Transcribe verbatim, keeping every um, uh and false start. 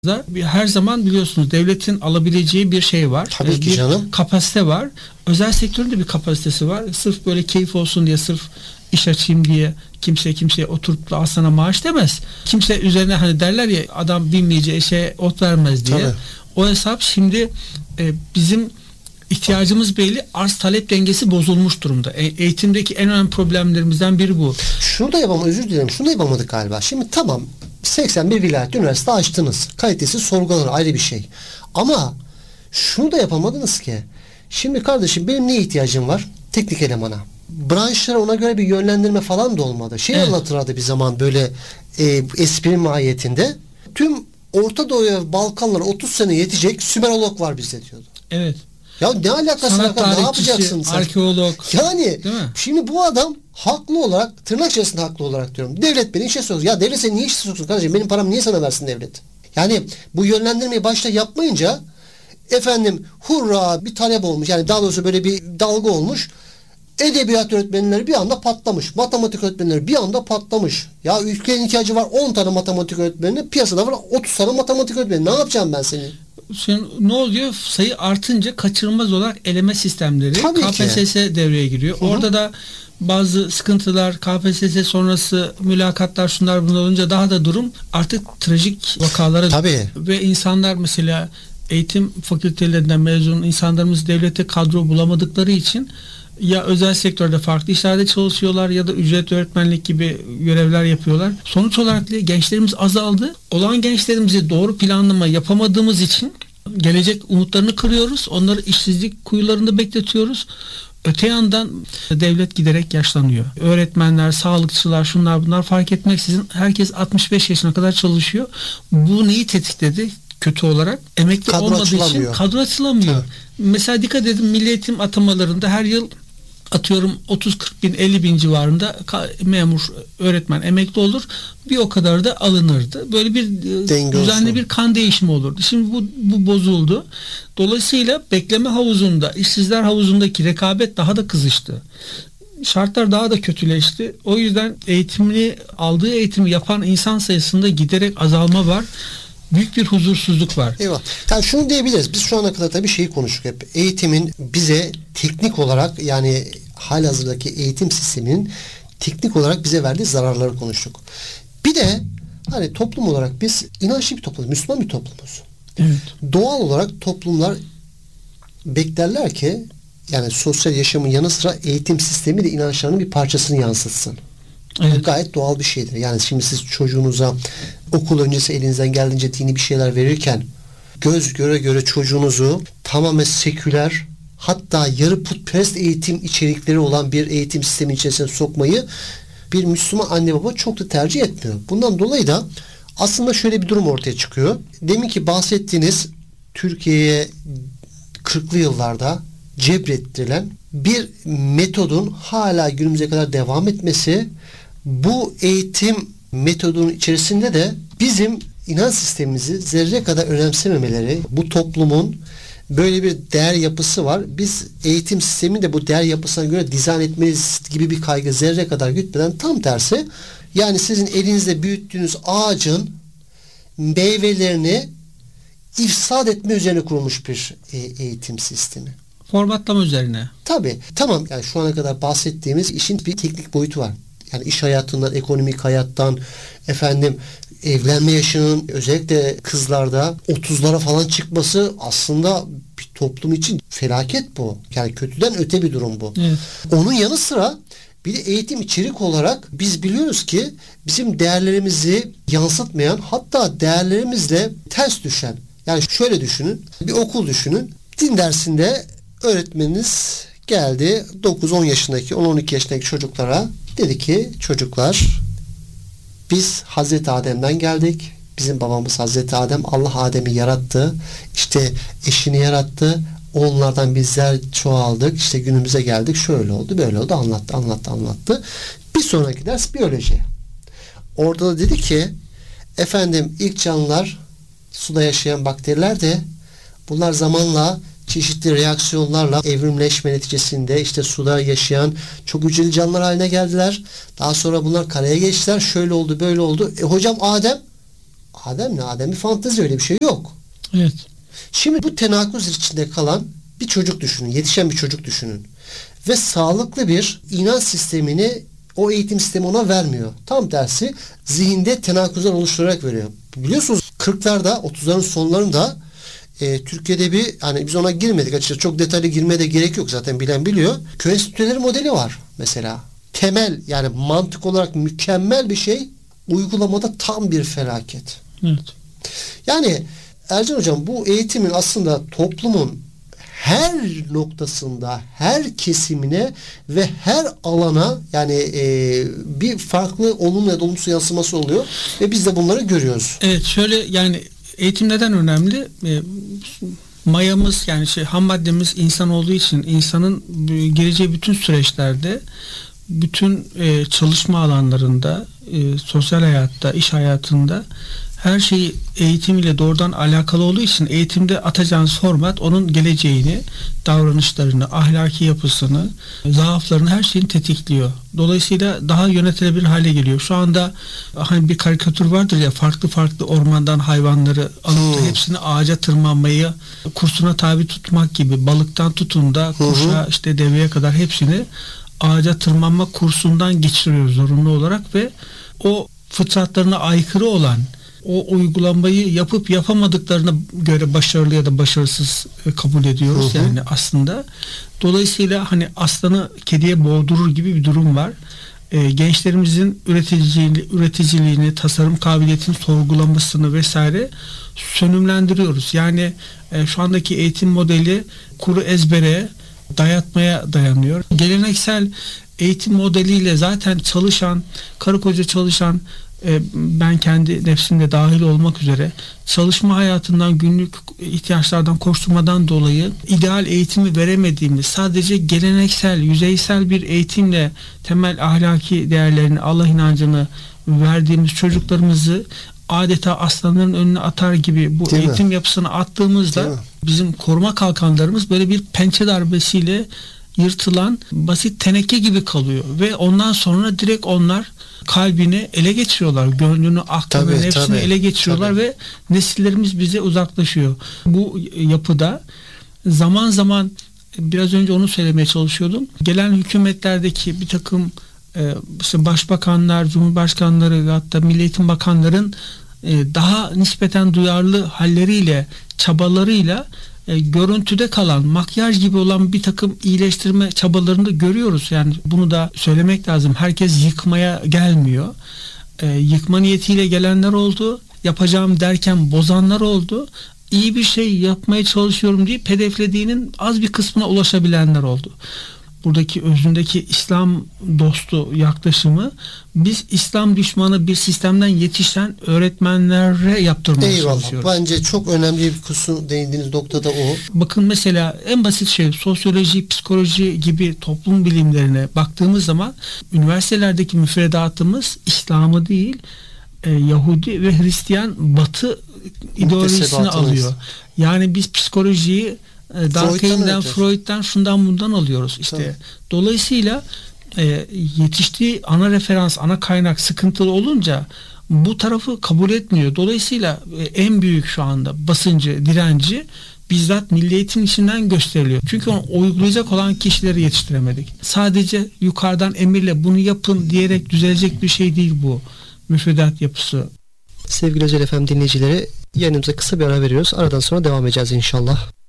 Her zaman biliyorsunuz devletin alabileceği bir şey var. Tabii ki bir canım. Kapasite var. Özel sektörün de bir kapasitesi var. Sırf böyle keyif olsun diye, sırf iş açayım diye kimse kimseye oturup da al sana maaş demez. Kimse üzerine, hani derler ya, adam binmeyeceği şeye ot vermez diye. Tabii. O hesap şimdi e, bizim ihtiyacımız belli. Arz talep dengesi bozulmuş durumda. E, eğitimdeki en önemli problemlerimizden biri bu. Şunu da yapamadık, özür dilerim. Şunu da yapamadık galiba. Şimdi tamam, seksen bir vilayet üniversite açtınız. Kalitesi sorgulanır, ayrı bir şey. Ama şunu da yapamadınız ki. Şimdi kardeşim, benim ne ihtiyacım var? Teknik elemana. Branşlara ona göre bir yönlendirme falan da olmadı. Şey evet. anlatırlardı bir zaman böyle e, espri mahiyetinde. Tüm Orta Doğu'ya, Balkanlara otuz sene yetecek Sümerolog var bizde diyordu. Evet. Ya ne alakası Sanat var? Ne yapacaksın sen? Arkeolog. Yani şimdi bu adam haklı olarak, tırnak içerisinde haklı olarak diyorum, devlet beni işe sokuyor. Ya devlet seni niye işe sokuyorsun kardeşim? Benim param niye sana versin devlet? Yani bu yönlendirmeyi başta yapmayınca efendim hurra bir talep olmuş. Yani daha doğrusu böyle bir dalga olmuş. Edebiyat öğretmenleri bir anda patlamış. Matematik öğretmenleri bir anda patlamış. Ya ülkenin ihtiyacı var on tane matematik öğretmeni. Piyasada var otuz tane matematik öğretmeni. Ne yapacağım ben senin? Şimdi ne oluyor? Sayı artınca kaçınılmaz olarak eleme sistemleri, Tabii K P S S ki. devreye giriyor. Hı-hı. Orada da bazı sıkıntılar, K P S S sonrası mülakatlar, şunlar bunlar olunca daha da durum artık trajik vakalara. Tabii. Ve insanlar mesela eğitim fakültelerinden mezun insanlarımız devlete kadro bulamadıkları için ya özel sektörde farklı işlerde çalışıyorlar ya da ücret öğretmenlik gibi görevler yapıyorlar. Sonuç olarak gençlerimiz azaldı. Olan gençlerimizi doğru planlama yapamadığımız için gelecek umutlarını kırıyoruz. Onları işsizlik kuyularında bekletiyoruz. Öte yandan devlet giderek yaşlanıyor. Öğretmenler, sağlıkçılar, şunlar bunlar fark etmeksizin herkes altmış beş yaşına kadar çalışıyor. Bu neyi tetikledi? Kötü olarak emekli kadro olmadığı açılamıyor. için kadro açılamıyor. Evet. Mesela dikkat edin, milli eğitim atamalarında her yıl atıyorum otuz kırk bin elli bin civarında memur, öğretmen emekli olur. Bir o kadar da alınırdı. Böyle bir Denge düzenli olsun. Bir kan değişimi olurdu. Şimdi bu, bu bozuldu. Dolayısıyla bekleme havuzunda, işsizler havuzundaki rekabet daha da kızıştı. Şartlar daha da kötüleşti. O yüzden eğitimini, aldığı eğitimi yapan insan sayısında giderek azalma var. Büyük bir huzursuzluk var. Eyvallah. Yani şunu diyebiliriz. Biz şu ana kadar tabii şeyi konuştuk hep. Eğitimin bize teknik olarak, yani halihazırdaki eğitim sisteminin teknik olarak bize verdiği zararları konuştuk. Bir de hani toplum olarak biz inançlı bir toplumuz, Müslüman bir toplumuz. Evet. Doğal olarak toplumlar beklerler ki yani sosyal yaşamın yanı sıra eğitim sistemi de inançlarının bir parçasını yansıtsın. Evet. Bu gayet doğal bir şeydir. Yani şimdi siz çocuğunuza okul öncesi elinizden geldiğince dini bir şeyler verirken göz göre göre çocuğunuzu tamamen seküler, hatta yarı putperest eğitim içerikleri olan bir eğitim sistemi içerisine sokmayı bir Müslüman anne baba çok da tercih etmiyor. Bundan dolayı da aslında şöyle bir durum ortaya çıkıyor. Demin ki bahsettiğiniz Türkiye'ye kırklı yıllarda cebrettirilen bir metodun hala günümüze kadar devam etmesi, bu eğitim metodunun içerisinde de bizim inanç sistemimizi zerre kadar önemsememeleri, bu toplumun böyle bir değer yapısı var. Biz eğitim sistemini de bu değer yapısına göre dizayn etmeliyiz gibi bir kaygı zerre kadar gütmeden, tam tersi, yani sizin elinizde büyüttüğünüz ağacın meyvelerini ifsad etme üzerine kurulmuş bir eğitim sistemi. Formatlama üzerine. Tabii. Tamam. Yani şu ana kadar bahsettiğimiz işin bir teknik boyutu var. Yani iş hayatından, ekonomik hayattan, efendim evlenme yaşının özellikle kızlarda otuzlara falan çıkması aslında bir toplum için felaket bu. Yani kötüden öte bir durum bu. Evet. Onun yanı sıra bir de eğitim içerik olarak biz biliyoruz ki bizim değerlerimizi yansıtmayan, hatta değerlerimizle ters düşen, yani şöyle düşünün, bir okul düşünün. Din dersinde öğretmeniniz geldi dokuz on yaşındaki, on on iki yaşındaki çocuklara dedi ki, çocuklar biz Hazreti Adem'den geldik. Bizim babamız Hazreti Adem. Allah Adem'i yarattı. İşte eşini yarattı. Onlardan bizler çoğaldık. İşte günümüze geldik. Şöyle oldu, böyle oldu. Anlattı, anlattı, anlattı. Bir sonraki ders biyoloji. Orada da dedi ki, efendim ilk canlılar suda yaşayan bakteriler de bunlar zamanla çeşitli reaksiyonlarla evrimleşme neticesinde işte suda yaşayan çok hücreli canlılar haline geldiler. Daha sonra bunlar karaya geçtiler. Şöyle oldu, böyle oldu. E hocam Adem? Adem ne? Adem bir fantezi, öyle bir şey yok. Evet. Şimdi bu tenakuz içinde kalan bir çocuk düşünün. Yetişen bir çocuk düşünün. Ve sağlıklı bir inanç sistemini o eğitim sistemi ona vermiyor. Tam tersi zihinde tenakuzlar oluşturarak veriyor. Biliyorsunuz kırklarda, otuzların sonlarında e, Türkiye'de bir, hani biz ona girmedik açıkçası, çok detaylı girmeye de gerek yok, zaten bilen biliyor. Köy enstitüleri modeli var mesela. Temel, yani mantık olarak mükemmel bir şey, uygulamada tam bir felaket. Evet. Yani Ercan Hocam, bu eğitimin aslında toplumun her noktasında, her kesimine ve her alana yani e, bir farklı olumlu ya da olumsuz yansıması oluyor ve biz de bunları görüyoruz. Evet, şöyle yani eğitim neden önemli? E, mayamız, yani şey ham maddemiz insan olduğu için insanın geleceği bütün süreçlerde, bütün e, çalışma alanlarında, e, sosyal hayatta, iş hayatında her şeyi eğitim ile doğrudan alakalı olduğu için eğitimde atacağınız format onun geleceğini, davranışlarını, ahlaki yapısını, zaaflarını, her şeyini tetikliyor. Dolayısıyla daha yönetilebilir hale geliyor. Şu anda hani bir karikatür vardır ya, farklı farklı ormandan hayvanları alıp da hepsini ağaca tırmanmayı kursuna tabi tutmak gibi, balıktan tutun da kuşa, işte deveye kadar hepsini ağaca tırmanma kursundan geçiriyoruz zorunlu olarak ve o fıtratlarına aykırı olan, o uygulamayı yapıp yapamadıklarına göre başarılı ya da başarısız kabul ediyoruz. Hı hı. Yani aslında dolayısıyla hani aslanı kediye boğdurur gibi bir durum var. Ee, gençlerimizin üreticiliğini, üreticiliğini, tasarım kabiliyetini sorgulamasını vesaire sönümlendiriyoruz. Yani e, şu andaki eğitim modeli kuru ezbere, dayatmaya dayanıyor. Geleneksel eğitim modeliyle zaten çalışan, karı koca çalışan, ben kendi nefsimde dahil olmak üzere çalışma hayatından, günlük ihtiyaçlardan koşturmadan dolayı ideal eğitimi veremediğimiz, sadece geleneksel, yüzeysel bir eğitimle temel ahlaki değerlerini, Allah inancını verdiğimiz çocuklarımızı adeta aslanların önüne atar gibi bu Değil eğitim mi? yapısına attığımızda bizim koruma kalkanlarımız böyle bir pençe darbesiyle yırtılan basit teneke gibi kalıyor ve ondan sonra direkt onlar kalbini ele geçiriyorlar, gönlünü, aklını, nefsini tabii, ele geçiriyorlar tabii. Ve nesillerimiz bize uzaklaşıyor. Bu yapıda zaman zaman, biraz önce onu söylemeye çalışıyordum, gelen hükümetlerdeki bir takım e, işte başbakanlar, cumhurbaşkanları, hatta Milli Eğitim Bakanların e, daha nispeten duyarlı halleriyle, çabalarıyla E, görüntüde kalan, makyaj gibi olan bir takım iyileştirme çabalarını da görüyoruz. Yani bunu da söylemek lazım. Herkes yıkmaya gelmiyor. E, yıkma niyetiyle gelenler oldu. Yapacağım derken bozanlar oldu. İyi bir şey yapmaya çalışıyorum deyip hedeflediğinin az bir kısmına ulaşabilenler oldu. Buradaki özündeki İslam dostu yaklaşımı biz İslam düşmanı bir sistemden yetişen öğretmenlere yaptırmaya Eyvallah. çalışıyoruz. Bence çok önemli bir kısım, değindiğiniz noktada o. Bakın mesela en basit şey, sosyoloji, psikoloji gibi toplum bilimlerine baktığımız zaman üniversitelerdeki müfredatımız İslam'ı değil, e, Yahudi ve Hristiyan Batı ideolojisini alıyor. Yani biz psikolojiyi Durkheim'den, Freud'dan, şundan bundan alıyoruz işte. Tabii. Dolayısıyla e, yetiştiği ana referans, ana kaynak sıkıntılı olunca bu tarafı kabul etmiyor. Dolayısıyla e, en büyük şu anda basıncı, direnci bizzat milli eğitim içinden gösteriliyor. Çünkü onu uygulayacak olan kişileri yetiştiremedik. Sadece yukarıdan emirle bunu yapın diyerek düzelecek bir şey değil bu müfredat yapısı. Sevgili Özel F M dinleyicileri, yayınımıza kısa bir ara veriyoruz. Aradan sonra devam edeceğiz inşallah.